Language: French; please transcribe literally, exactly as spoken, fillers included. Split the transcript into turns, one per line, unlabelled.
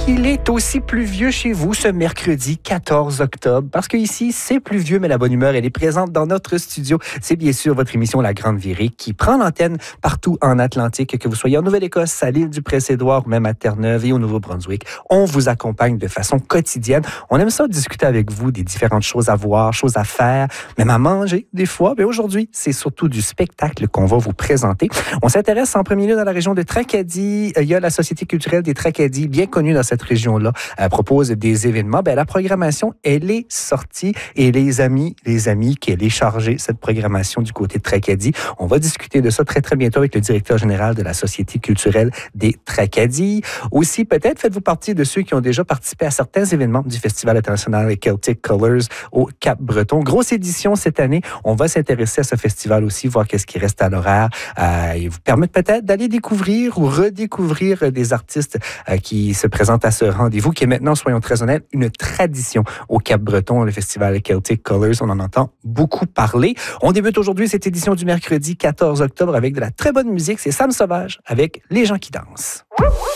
qu'il est aussi pluvieux chez vous ce mercredi quatorze octobre, parce qu'ici, c'est pluvieux, mais la bonne humeur, elle est présente dans notre studio. C'est bien sûr votre émission La Grande Virée qui prend l'antenne partout en Atlantique, que vous soyez en Nouvelle-Écosse, à l'île du Prince-Édouard, ou même à Terre-Neuve et au Nouveau-Brunswick. On vous accompagne de façon quotidienne. On aime ça discuter avec vous des différentes choses à voir, choses à faire, même à manger des fois. Mais aujourd'hui, c'est surtout du spectacle qu'on va vous présenter. On s'intéresse en premier lieu dans la région de Tracadie. Il y a la Société culturelle des Tracadie, bien connue dans cette région-là, euh, propose des événements. Ben, la programmation, elle est sortie et les amis, les amis qu'elle est chargée, cette programmation du côté de Tracadie. On va discuter de ça très, très bientôt avec le directeur général de la Société culturelle des Tracadie. Aussi, peut-être faites-vous partie de ceux qui ont déjà participé à certains événements du Festival international Celtic Colors au Cap-Breton. Grosse édition cette année. On va s'intéresser à ce festival aussi, voir qu'est-ce qui reste à l'horaire euh, et vous permettre peut-être d'aller découvrir ou redécouvrir des artistes euh, qui se présentent à ce rendez-vous qui est maintenant, soyons très honnêtes, une tradition au Cap-Breton, le Festival Celtic Colors. On en entend beaucoup parler. On débute aujourd'hui cette édition du mercredi quatorze octobre avec de la très bonne musique. C'est Sam Sauvage avec Les gens qui dansent.